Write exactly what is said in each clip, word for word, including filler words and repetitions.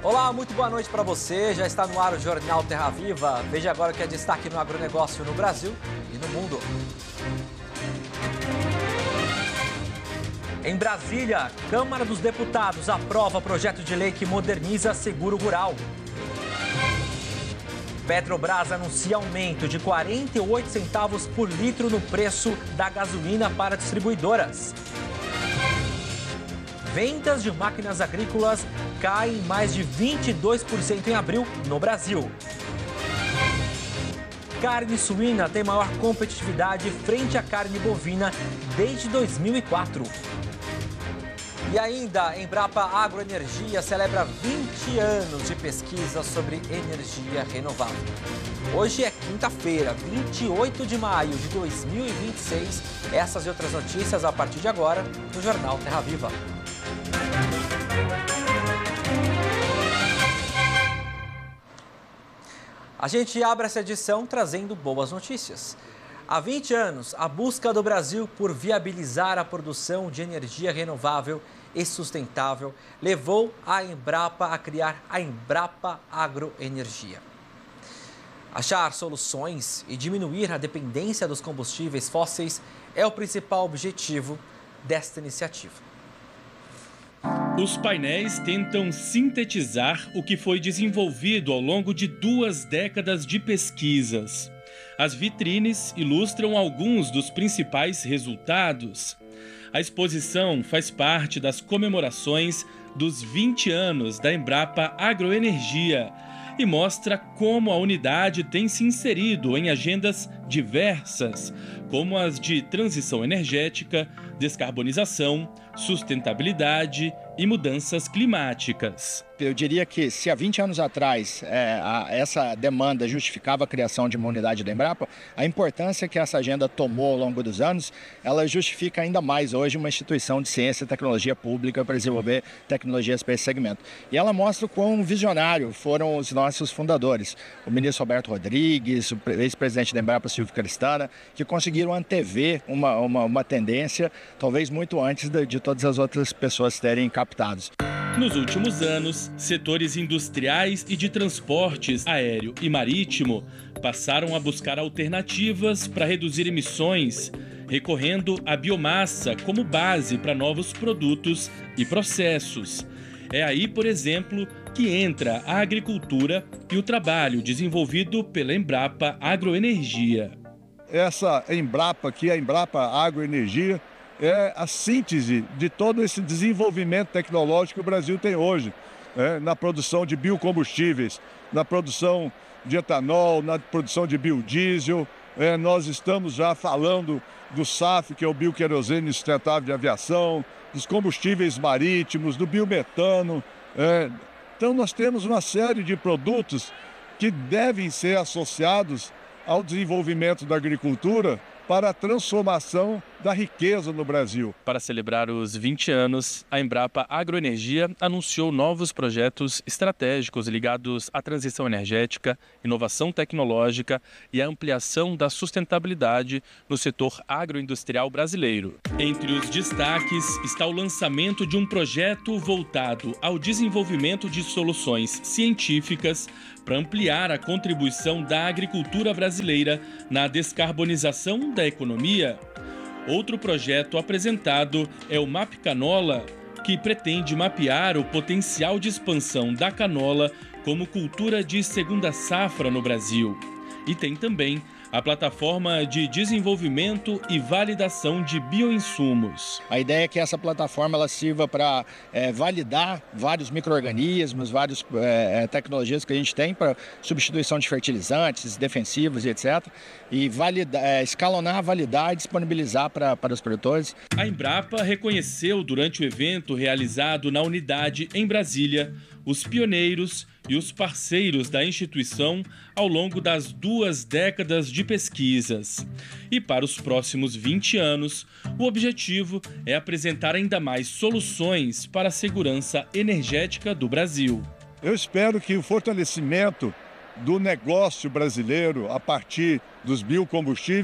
Olá, muito boa noite para você. Já está no ar o Jornal Terra Viva. Veja agora o que é destaque no agronegócio no Brasil e no mundo. Em Brasília, Câmara dos Deputados aprova projeto de lei que moderniza seguro rural. Petrobras anuncia aumento de quarenta e oito centavos por litro no preço da gasolina para distribuidoras. Vendas de máquinas agrícolas caem mais de vinte e dois por cento em abril no Brasil. Carne suína tem maior competitividade frente à carne bovina desde dois mil e quatro. E ainda, a Embrapa Agroenergia celebra vinte anos de pesquisa sobre energia renovável. Hoje é quinta-feira, vinte e oito de maio de dois mil e vinte e seis. Essas e outras notícias a partir de agora no Jornal Terra Viva. A gente abre essa edição trazendo boas notícias. Há vinte anos, a busca do Brasil por viabilizar a produção de energia renovável e sustentável levou a Embrapa a criar a Embrapa Agroenergia. Achar soluções e diminuir a dependência dos combustíveis fósseis é o principal objetivo desta iniciativa. Os painéis tentam sintetizar o que foi desenvolvido ao longo de duas décadas de pesquisas. As vitrines ilustram alguns dos principais resultados. A exposição faz parte das comemorações dos vinte anos da Embrapa Agroenergia e mostra como a unidade tem se inserido em agendas diversas, como as de transição energética, descarbonização, sustentabilidade e mudanças climáticas. Eu diria que se há vinte anos atrás é, a, essa demanda justificava a criação de uma unidade da Embrapa, a importância que essa agenda tomou ao longo dos anos, ela justifica ainda mais hoje uma instituição de ciência e tecnologia pública para desenvolver tecnologias para esse segmento. E ela mostra o quão visionário foram os nossos fundadores, o ministro Roberto Rodrigues, o ex-presidente da Embrapa, Silvio Cristana, que conseguiram antever uma, uma, uma tendência, talvez muito antes de, de todas as outras pessoas terem captados. Nos últimos anos, setores industriais e de transportes aéreo e marítimo passaram a buscar alternativas para reduzir emissões, recorrendo à biomassa como base para novos produtos e processos. É aí, por exemplo, que entra a agricultura e o trabalho desenvolvido pela Embrapa Agroenergia. Essa Embrapa aqui, a Embrapa Agroenergia, é a síntese de todo esse desenvolvimento tecnológico que o Brasil tem hoje, né? Na produção de biocombustíveis, na produção de etanol, na produção de biodiesel. É, nós estamos já falando do S A F, que é o bioquerosene sustentável de aviação, dos combustíveis marítimos, do biometano. É. Então nós temos uma série de produtos que devem ser associados ao desenvolvimento da agricultura para a transformação da riqueza no Brasil. Para celebrar os vinte anos, a Embrapa Agroenergia anunciou novos projetos estratégicos ligados à transição energética, inovação tecnológica e à ampliação da sustentabilidade no setor agroindustrial brasileiro. Entre os destaques está o lançamento de um projeto voltado ao desenvolvimento de soluções científicas para ampliar a contribuição da agricultura brasileira na descarbonização da economia. Outro projeto apresentado é o MAP Canola, que pretende mapear o potencial de expansão da canola como cultura de segunda safra no Brasil. E tem também a plataforma de desenvolvimento e validação de bioinsumos. A ideia é que essa plataforma ela sirva para é, validar vários micro-organismos, várias é, tecnologias que a gente tem para substituição de fertilizantes, defensivos e etcétera. E validar, é, escalonar, validar e disponibilizar para, para os produtores. A Embrapa reconheceu durante o evento realizado na unidade em Brasília os pioneiros e os parceiros da instituição ao longo das duas décadas de pesquisas. E para os próximos vinte anos, o objetivo é apresentar ainda mais soluções para a segurança energética do Brasil. Eu espero que o fortalecimento do negócio brasileiro a partir dos biocombustíveis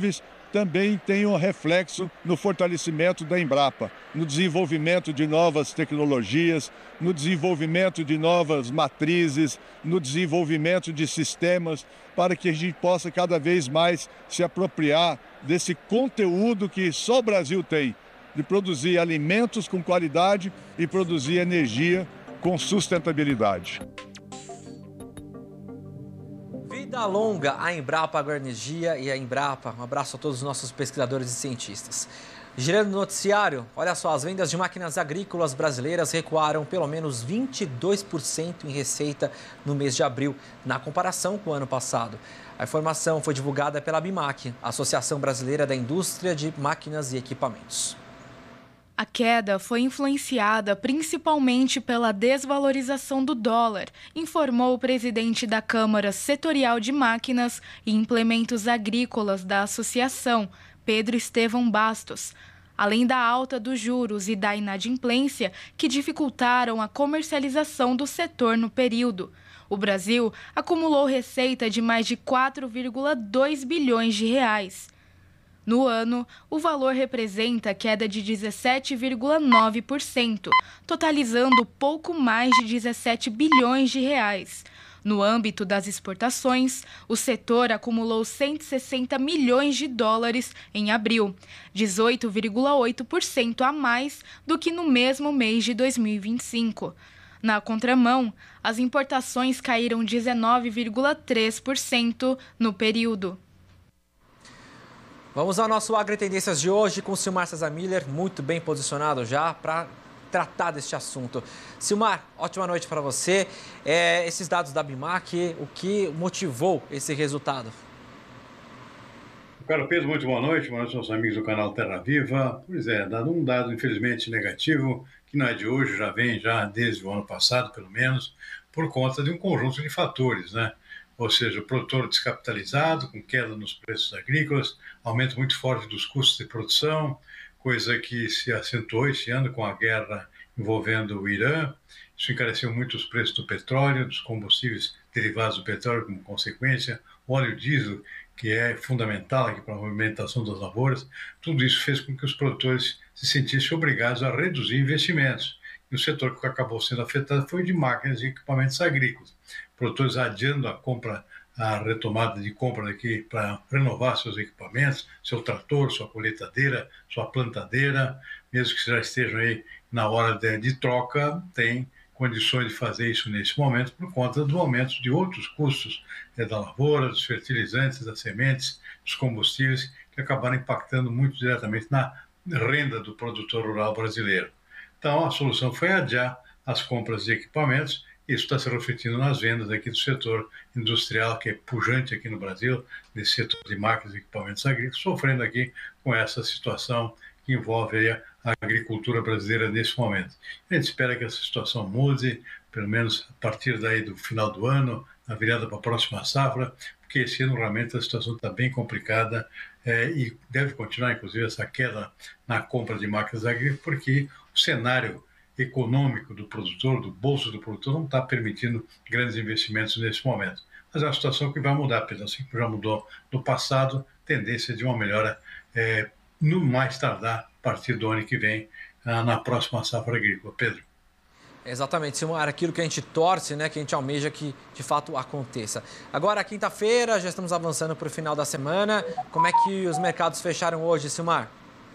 também tem um reflexo no fortalecimento da Embrapa, no desenvolvimento de novas tecnologias, no desenvolvimento de novas matrizes, no desenvolvimento de sistemas, para que a gente possa cada vez mais se apropriar desse conteúdo que só o Brasil tem, de produzir alimentos com qualidade e produzir energia com sustentabilidade. Vida longa à Embrapa Agroenergia e à Embrapa. Um abraço a todos os nossos pesquisadores e cientistas. Girando no noticiário, olha só, as vendas de máquinas agrícolas brasileiras recuaram pelo menos vinte e dois por cento em receita no mês de abril, na comparação com o ano passado. A informação foi divulgada pela ABIMAQ, Associação Brasileira da Indústria de Máquinas e Equipamentos. A queda foi influenciada principalmente pela desvalorização do dólar, informou o presidente da Câmara Setorial de Máquinas e Implementos Agrícolas da Associação, Pedro Estevão Bastos. Além da alta dos juros e da inadimplência, que dificultaram a comercialização do setor no período. O Brasil acumulou receita de mais de quatro vírgula dois bilhões de reais. No ano, o valor representa queda de dezessete vírgula nove por cento, totalizando pouco mais de dezessete bilhões de reais. No âmbito das exportações, o setor acumulou cento e sessenta milhões de dólares em abril, dezoito vírgula oito por cento a mais do que no mesmo mês de dois mil e vinte e cinco. Na contramão, as importações caíram dezenove vírgula três por cento no período. Vamos ao nosso Agritendências de hoje com o Silmar Cesar Miller, muito bem posicionado já para tratar deste assunto. Silmar, ótima noite para você. É, esses dados da ABIMAQ, o que motivou esse resultado? Caro Pedro, muito boa noite. Boa noite aos amigos do canal Terra Viva. Pois é, dado um dado infelizmente negativo, que não é de hoje, já vem já desde o ano passado, pelo menos, por conta de um conjunto de fatores, né? Ou seja, o produtor descapitalizado, com queda nos preços agrícolas, aumento muito forte dos custos de produção, coisa que se acentuou esse ano com a guerra envolvendo o Irã. Isso encareceu muito os preços do petróleo, dos combustíveis derivados do petróleo como consequência, óleo diesel, que é fundamental aqui para a movimentação das lavouras. Tudo isso fez com que os produtores se sentissem obrigados a reduzir investimentos. E o setor que acabou sendo afetado foi o de máquinas e equipamentos agrícolas. Produtores adiando a compra, a retomada de compra aqui para renovar seus equipamentos, seu trator, sua colheitadeira, sua plantadeira, mesmo que já estejam aí na hora de, de troca, tem condições de fazer isso nesse momento por conta do aumento de outros custos é, da lavoura, dos fertilizantes, das sementes, dos combustíveis, que acabaram impactando muito diretamente na renda do produtor rural brasileiro. Então, a solução foi adiar as compras de equipamentos. Isso está se refletindo nas vendas aqui do setor industrial, que é pujante aqui no Brasil, desse setor de máquinas e equipamentos agrícolas, sofrendo aqui com essa situação que envolve a agricultura brasileira nesse momento. A gente espera que essa situação mude, pelo menos a partir daí do final do ano, na virada para a próxima safra, porque esse ano realmente a situação está bem complicada é, e deve continuar, inclusive, essa queda na compra de máquinas agrícolas, porque o cenário econômico do produtor, do bolso do produtor, não está permitindo grandes investimentos nesse momento. Mas é uma situação que vai mudar, Pedro, assim que já mudou no passado, tendência de uma melhora é, no mais tardar a partir do ano que vem, na próxima safra agrícola. Pedro. Exatamente, Silmar, aquilo que a gente torce, né, que a gente almeja que de fato aconteça. Agora, quinta-feira, já estamos avançando para o final da semana. Como é que os mercados fecharam hoje, Silmar?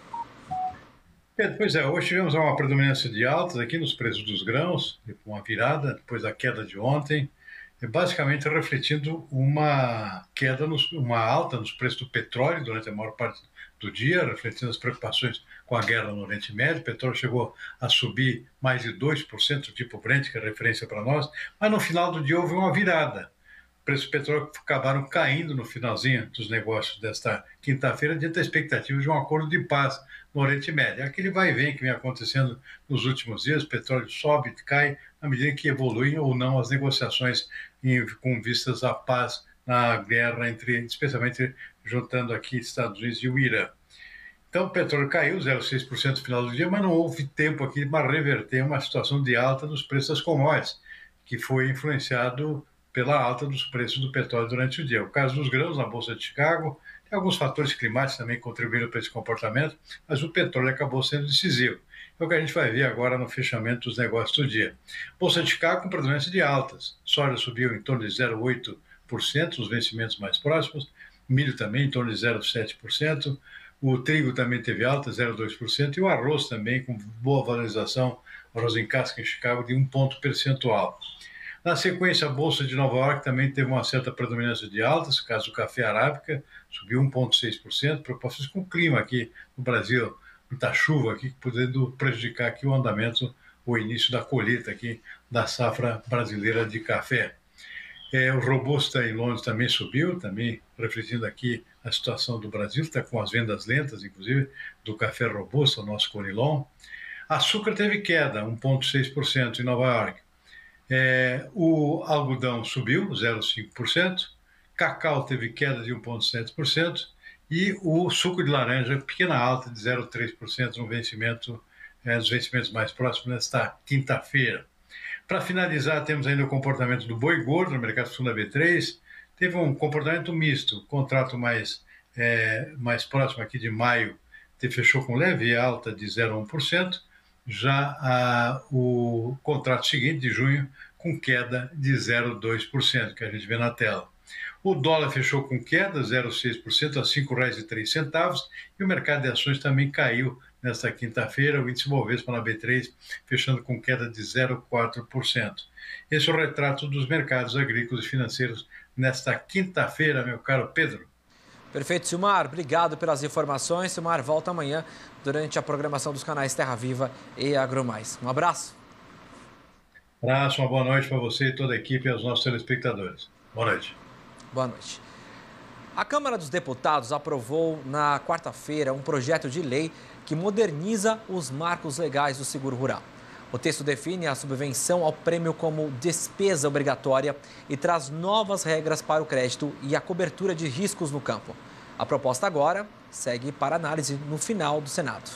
Pedro, pois é, hoje tivemos uma predominância de altas aqui nos preços dos grãos, uma virada depois da queda de ontem, basicamente refletindo uma queda, nos, uma alta nos preços do petróleo durante a maior parte do dia, refletindo as preocupações com a guerra no Oriente Médio. O petróleo chegou a subir mais de dois por cento, tipo Brent, que é referência para nós, mas no final do dia houve uma virada. Os preços do petróleo acabaram caindo no finalzinho dos negócios desta quinta-feira, diante da expectativa de um acordo de paz no Oriente Médio. Aquele vai e vem que vem acontecendo nos últimos dias, o petróleo sobe e cai à medida que evoluem ou não as negociações em, com vistas à paz na guerra, entre, especialmente juntando aqui Estados Unidos e o Irã. Então o petróleo caiu zero vírgula seis por cento no final do dia, mas não houve tempo aqui para reverter uma situação de alta dos preços das commodities, que foi influenciado pela alta dos preços do petróleo durante o dia. O caso dos grãos na Bolsa de Chicago Tem alguns fatores climáticos também que contribuíram para esse comportamento, mas o petróleo acabou sendo decisivo. É o que a gente vai ver agora no fechamento dos negócios do dia. Bolsa de Chicago com predominância de altas. Soja subiu em torno de zero vírgula oito por cento nos vencimentos mais próximos. Milho também em torno de zero vírgula sete por cento. O trigo também teve alta, zero vírgula dois por cento. E o arroz também com boa valorização, arroz em casca em Chicago de um ponto percentual. Na sequência, a Bolsa de Nova York também teve uma certa predominância de altas, no caso do café arábica, subiu um vírgula seis por cento, preocupações com o clima aqui no Brasil, muita chuva aqui, podendo prejudicar aqui o andamento, o início da colheita aqui da safra brasileira de café. É, o Robusta em Londres também subiu, também refletindo aqui a situação do Brasil, está com as vendas lentas, inclusive, do café Robusta, o nosso Conilon. Açúcar teve queda, um vírgula seis por cento em Nova York. É, o algodão subiu, zero vírgula cinco por cento. Cacau teve queda de um vírgula sete por cento. E o suco de laranja, pequena alta de zero vírgula três por cento no vencimento, é, nos vencimentos mais próximos nesta quinta-feira. Para finalizar, temos ainda o comportamento do boi gordo no mercado fundo da B três. Teve um comportamento misto, o contrato mais, é, mais próximo aqui de maio fechou com leve alta de zero vírgula um por cento. Já a, o contrato seguinte, de junho, com queda de zero vírgula dois por cento, que a gente vê na tela. O dólar fechou com queda, zero vírgula seis por cento, a cinco reais e três centavos, e o mercado de ações também caiu nesta quinta-feira, o índice Bovespa na B três fechando com queda de zero vírgula quatro por cento. Esse é o retrato dos mercados agrícolas e financeiros nesta quinta-feira, meu caro Pedro. Perfeito, Silmar. Obrigado pelas informações. Silmar volta amanhã durante a programação dos canais Terra Viva e AgroMais. Um abraço. Um abraço, uma boa noite para você e toda a equipe e aos nossos telespectadores. Boa noite. Boa noite. A Câmara dos Deputados aprovou na quarta-feira um projeto de lei que moderniza os marcos legais do seguro rural. O texto define a subvenção ao prêmio como despesa obrigatória e traz novas regras para o crédito e a cobertura de riscos no campo. A proposta agora segue para análise no final do Senado.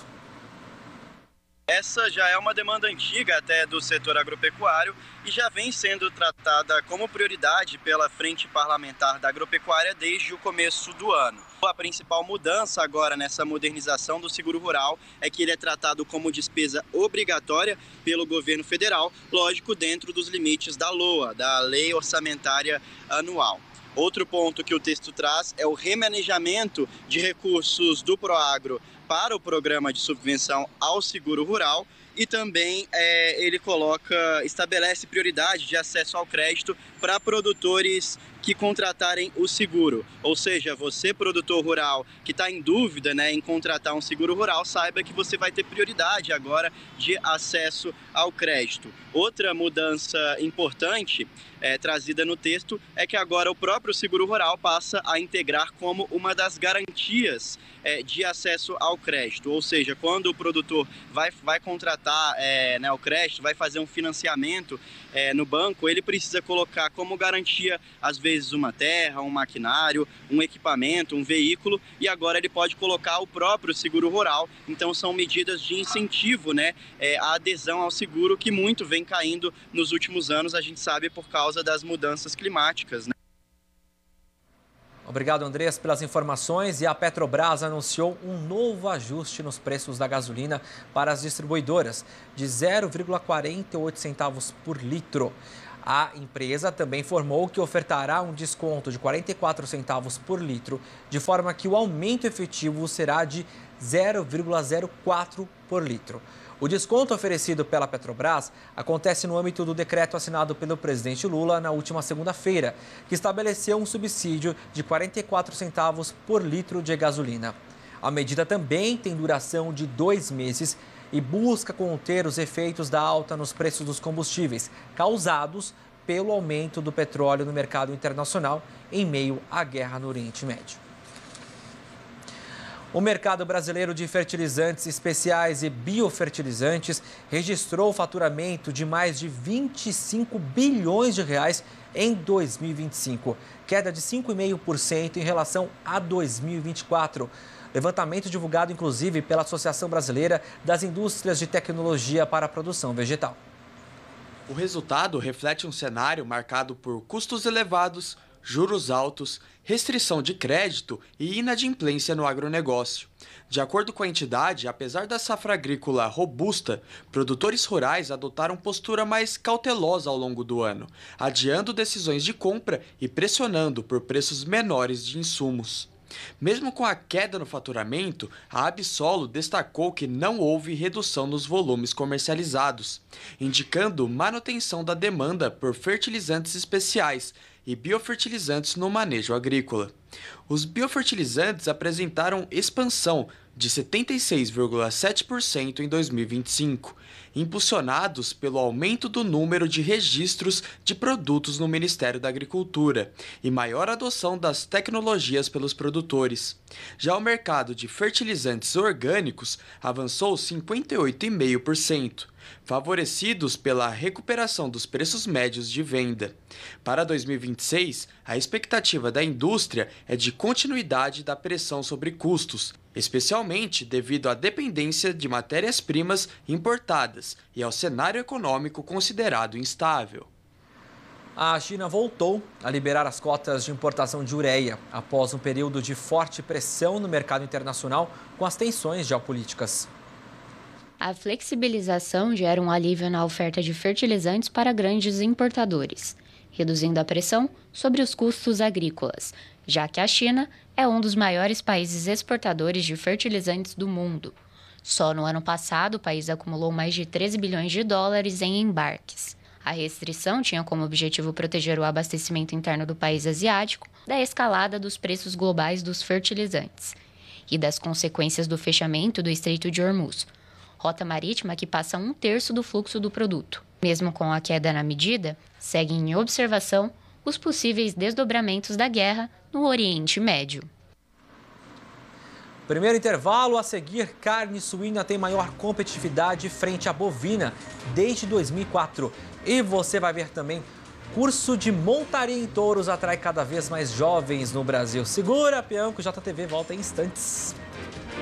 Essa já é uma demanda antiga até do setor agropecuário e já vem sendo tratada como prioridade pela Frente Parlamentar da Agropecuária desde o começo do ano. A principal mudança agora nessa modernização do seguro rural é que ele é tratado como despesa obrigatória pelo governo federal, lógico, dentro dos limites da LOA, da Lei Orçamentária Anual. Outro ponto que o texto traz é o remanejamento de recursos do Proagro para o programa de subvenção ao seguro rural e também é, ele coloca, estabelece prioridade de acesso ao crédito para produtores que contratarem o seguro. Ou seja, você, produtor rural, que está em dúvida, né, em contratar um seguro rural, saiba que você vai ter prioridade agora de acesso ao crédito. Outra mudança importante é, trazida no texto é que agora o próprio seguro rural passa a integrar como uma das garantias é, de acesso ao crédito. Ou seja, quando o produtor vai, vai contratar é, né, o crédito, vai fazer um financiamento é, no banco, ele precisa colocar como garantia, às vezes, uma terra, um maquinário, um equipamento, um veículo, e agora ele pode colocar o próprio seguro rural. Então são medidas de incentivo, né, é, à adesão ao seguro, que muito vem caindo nos últimos anos, a gente sabe, por causa das mudanças climáticas, né? Obrigado, Andrés, pelas informações. E a Petrobras anunciou um novo ajuste nos preços da gasolina para as distribuidoras, de zero vírgula quarenta e oito centavos por litro. A empresa também informou que ofertará um desconto de quarenta e quatro centavos por litro, de forma que o aumento efetivo será de zero vírgula zero quatro por litro. O desconto oferecido pela Petrobras acontece no âmbito do decreto assinado pelo presidente Lula na última segunda-feira, que estabeleceu um subsídio de quarenta e quatro centavos por litro de gasolina. A medida também tem duração de dois meses e busca conter os efeitos da alta nos preços dos combustíveis, causados pelo aumento do petróleo no mercado internacional em meio à guerra no Oriente Médio. O mercado brasileiro de fertilizantes especiais e biofertilizantes registrou faturamento de mais de vinte e cinco bilhões de reais em dois mil e vinte e cinco, queda de cinco vírgula cinco por cento em relação a dois mil e vinte e quatro. Levantamento divulgado, inclusive, pela Associação Brasileira das Indústrias de Tecnologia para a Produção Vegetal. O resultado reflete um cenário marcado por custos elevados, juros altos, restrição de crédito e inadimplência no agronegócio. De acordo com a entidade, apesar da safra agrícola robusta, produtores rurais adotaram postura mais cautelosa ao longo do ano, adiando decisões de compra e pressionando por preços menores de insumos. Mesmo com a queda no faturamento, a Absolo destacou que não houve redução nos volumes comercializados, indicando manutenção da demanda por fertilizantes especiais e biofertilizantes no manejo agrícola. Os biofertilizantes apresentaram expansão de setenta e seis vírgula sete por cento em dois mil e vinte e cinco, impulsionados pelo aumento do número de registros de produtos no Ministério da Agricultura e maior adoção das tecnologias pelos produtores. Já o mercado de fertilizantes orgânicos avançou cinquenta e oito vírgula cinco por cento, favorecidos pela recuperação dos preços médios de venda. Para dois mil e vinte e seis, a expectativa da indústria é de continuidade da pressão sobre custos, especialmente devido à dependência de matérias-primas importadas e ao cenário econômico considerado instável. A China voltou a liberar as cotas de importação de ureia após um período de forte pressão no mercado internacional com as tensões geopolíticas. A flexibilização gera um alívio na oferta de fertilizantes para grandes importadores, reduzindo a pressão sobre os custos agrícolas, já que a China é um dos maiores países exportadores de fertilizantes do mundo. Só no ano passado, o país acumulou mais de treze bilhões de dólares em embarques. A restrição tinha como objetivo proteger o abastecimento interno do país asiático da escalada dos preços globais dos fertilizantes e das consequências do fechamento do Estreito de Hormuz, rota marítima que passa um terço do fluxo do produto. Mesmo com a queda na medida, seguem em observação os possíveis desdobramentos da guerra no Oriente Médio. Primeiro intervalo, a seguir, carne suína tem maior competitividade frente à bovina desde dois mil e quatro. E você vai ver também, curso de montaria em touros atrai cada vez mais jovens no Brasil. Segura, peão, que o J T V volta em instantes.